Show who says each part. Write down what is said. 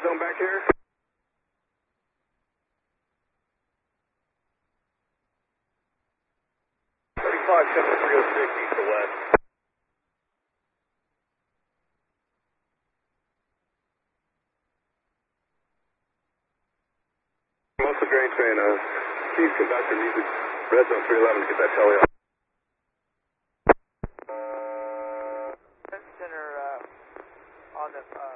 Speaker 1: zone back here. 357306 east to west. Most of grain train, chief conductor needs red zone 311 to get that tele off.
Speaker 2: Center on the